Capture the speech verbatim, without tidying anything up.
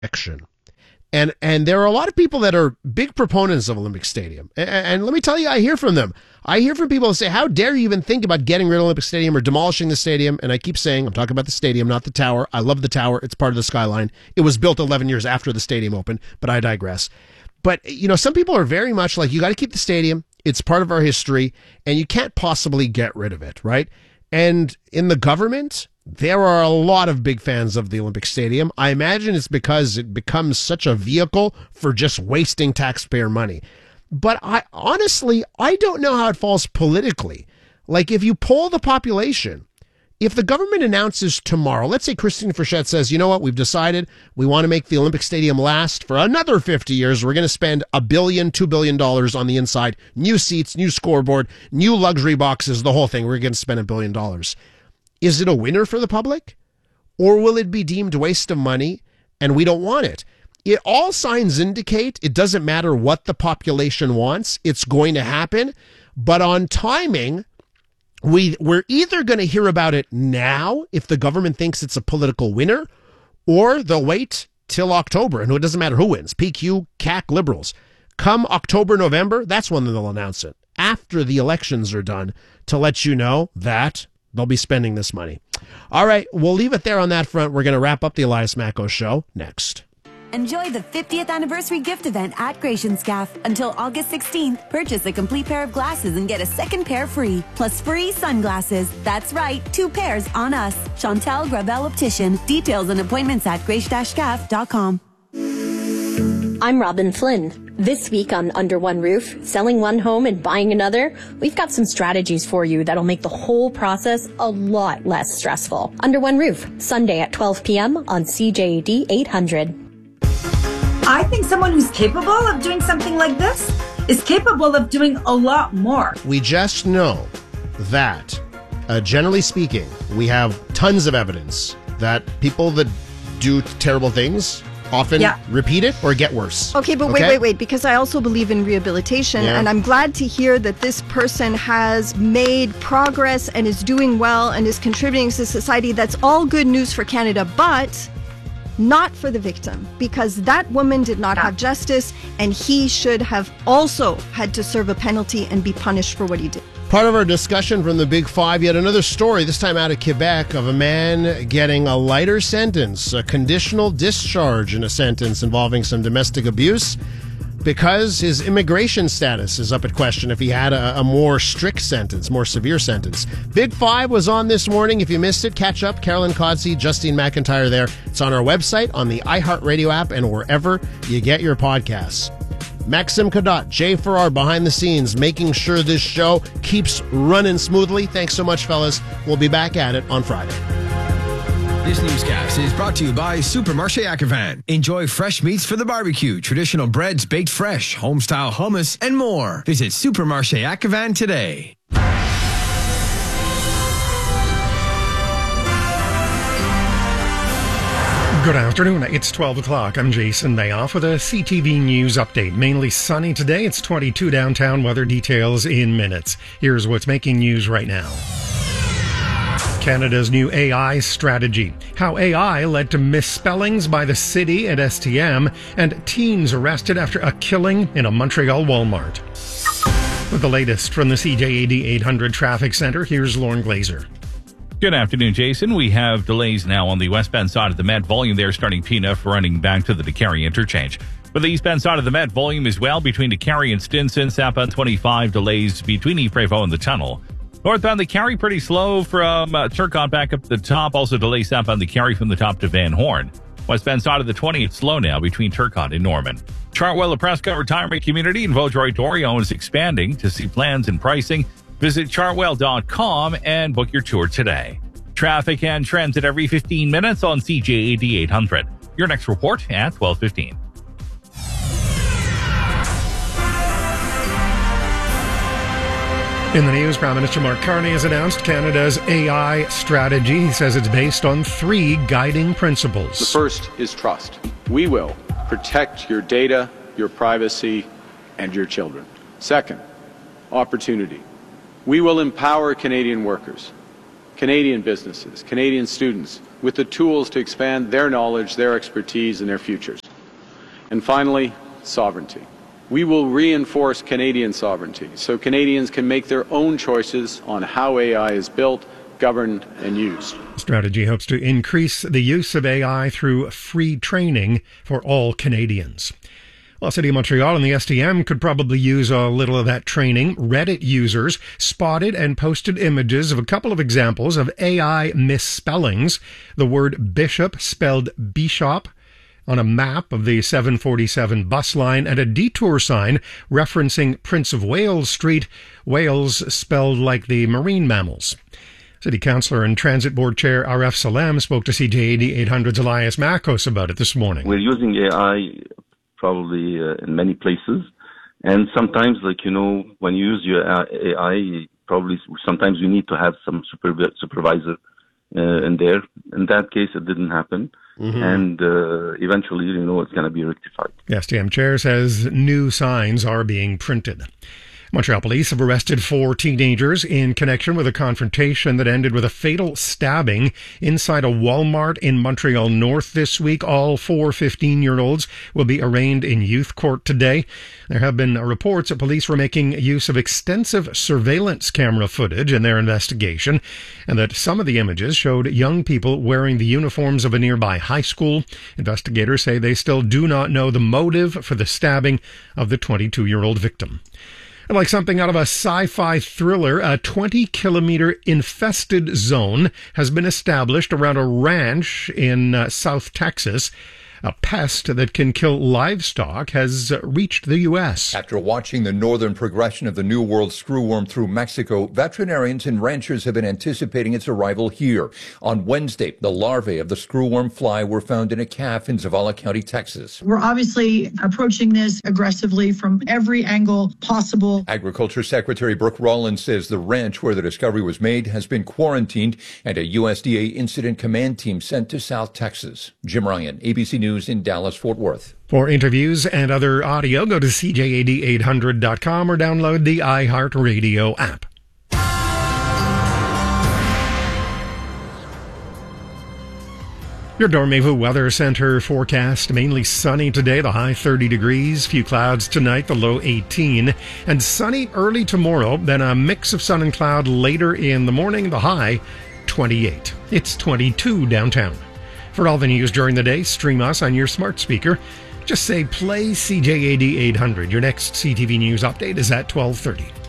action. And and there are a lot of people that are big proponents of Olympic Stadium. And, and let me tell you, I hear from them. I hear from people who say, how dare you even think about getting rid of Olympic Stadium or demolishing the stadium? And I keep saying, I'm talking about the stadium, not the tower. I love the tower. It's part of the skyline. It was built eleven years after the stadium opened, but I digress. But, you know, some people are very much like, you got to keep the stadium. It's part of our history, and you can't possibly get rid of it, right? And in the government, there are a lot of big fans of the Olympic Stadium. I imagine it's because it becomes such a vehicle for just wasting taxpayer money. But I honestly, I don't know how it falls politically. Like, if you poll the population, if the government announces tomorrow, let's say Christine Frechette says, you know what, we've decided we want to make the Olympic Stadium last for another fifty years. We're going to spend a billion, two billion dollars on the inside, new seats, new scoreboard, new luxury boxes, the whole thing. We're going to spend a billion dollars. Is it a winner for the public, or will it be deemed a waste of money and we don't want it? It all signs indicate it doesn't matter what the population wants. It's going to happen. But on timing, we, we're either going to hear about it now if the government thinks it's a political winner, or they'll wait till October. And it doesn't matter who wins, P Q, C A C, Liberals. Come October, November, that's when they'll announce it, after the elections are done, to let you know that they'll be spending this money. All right, we'll leave it there on that front. We're going to wrap up the Elias Macko Show next. Enjoy the fiftieth anniversary gift event at Gratianscaf. Until August sixteenth, purchase a complete pair of glasses and get a second pair free, plus free sunglasses. That's right, two pairs on us. Chantal Gravel Optician. Details and appointments at grace dash scaf dot com. I'm Robin Flynn. This week on Under One Roof, selling one home and buying another, we've got some strategies for you that'll make the whole process a lot less stressful. Under One Roof, Sunday at twelve p.m. on C J A D eight hundred. I think someone who's capable of doing something like this is capable of doing a lot more. We just know that, uh, generally speaking, we have tons of evidence that people that do terrible things often yeah. repeat it or get worse. Okay, but wait, okay? wait, wait, because I also believe in rehabilitation, yeah. and I'm glad to hear that this person has made progress and is doing well and is contributing to society. That's all good news for Canada, but not for the victim, because that woman did not have justice, and he should have also had to serve a penalty and be punished for what he did. Part of our discussion from the Big Five, yet another story, this time out of Quebec, of a man getting a lighter sentence, a conditional discharge in a sentence involving some domestic abuse, because his immigration status is up at question if he had a, a more strict sentence, more severe sentence. Big Five was on this morning. If you missed it, catch up. Carolyn Codsey, Justine McIntyre there. It's on our website, on the iHeartRadio app, and wherever you get your podcasts. Maxim Cadotte, Jay Farrar behind the scenes, making sure this show keeps running smoothly. Thanks so much, fellas. We'll be back at it on Friday. This newscast is brought to you by Supermarché Ackervan. Enjoy fresh meats for the barbecue, traditional breads baked fresh, home-style hummus, and more. Visit Supermarché Ackervan today. Good afternoon. It's twelve o'clock. I'm Jason Mayoff with a C T V News update. Mainly sunny today. It's twenty-two downtown. Weather details in minutes. Here's what's making news right now. Canada's new A I strategy. How A I led to misspellings by the city at S T M, and teens arrested after a killing in a Montreal Walmart. With the latest from the C J A D eight hundred Traffic Center, here's Lauren Glazer. Good afternoon, Jason. We have delays now on the westbound side of the Met. Volume there starting P N F running back to the DeCarry interchange. But the eastbound side of the Met, volume as well between DeCarry and Stinson. Southbound twenty-five, delays between Yves-Prévost and the tunnel. Northbound the Carry pretty slow from uh, Turcotte back up the top. Also delays southbound the Carry from the top to Van Horn. Westbound side of the twenty, it's slow now between Turcotte and Norman. Chartwell, the Prescott Retirement Community in Vaudreuil-Dorion is expanding. To see plans and pricing, visit chartwell dot com and book your tour today. Traffic and transit every fifteen minutes on C J A D eight hundred. Your next report at twelve fifteen. In the news, Prime Minister Mark Carney has announced Canada's A I strategy. He says it's based on three guiding principles. The first is trust. We will protect your data, your privacy, and your children. Second, opportunity. We will empower Canadian workers, Canadian businesses, Canadian students with the tools to expand their knowledge, their expertise, and their futures. And finally, sovereignty. We will reinforce Canadian sovereignty so Canadians can make their own choices on how A I is built, governed, and used. Strategy hopes to increase the use of A I through free training for all Canadians. Well, City of Montreal and the S T M could probably use a little of that training. Reddit users spotted and posted images of a couple of examples of A I misspellings. The word bishop spelled bishop on a map of the seven forty-seven bus line, and a detour sign referencing Prince of Wales Street, Wales spelled like the marine mammals. City Councillor and Transit Board Chair Aref Salem spoke to C J A D eight hundred's Elias Makos about it this morning. We're using A I probably uh, in many places, and sometimes, like, you know, when you use your A I, probably sometimes you need to have some super, supervisor uh, in there. In that case, it didn't happen. Mm-hmm. And uh, eventually, you know, it's going to be rectified. The S T M chair says new signs are being printed. Montreal police have arrested four teenagers in connection with a confrontation that ended with a fatal stabbing inside a Walmart in Montreal North this week. All four fifteen-year-olds will be arraigned in youth court today. There have been reports that police were making use of extensive surveillance camera footage in their investigation, and that some of the images showed young people wearing the uniforms of a nearby high school. Investigators say they still do not know the motive for the stabbing of the twenty-two-year-old victim. Like something out of a sci-fi thriller, a twenty-kilometer infested zone has been established around a ranch in uh, South Texas. A pest that can kill livestock has reached the U S. After watching the northern progression of the New World screwworm through Mexico, veterinarians and ranchers have been anticipating its arrival here. On Wednesday, the larvae of the screwworm fly were found in a calf in Zavala County, Texas. We're obviously approaching this aggressively from every angle possible. Agriculture Secretary Brooke Rollins says the ranch where the discovery was made has been quarantined and a U S D A incident command team sent to South Texas. Jim Ryan, A B C News in Dallas-Fort Worth. For interviews and other audio, go to C J A D eight hundred dot com or download the iHeartRadio app. Your Dormevu Weather Center forecast: mainly sunny today, the high thirty degrees, few clouds tonight, the low eighteen, and sunny early tomorrow, then a mix of sun and cloud later in the morning, the high twenty-eight. It's twenty-two downtown. For all the news during the day, stream us on your smart speaker. Just say play C J A D eight hundred. Your next C T V News update is at twelve thirty.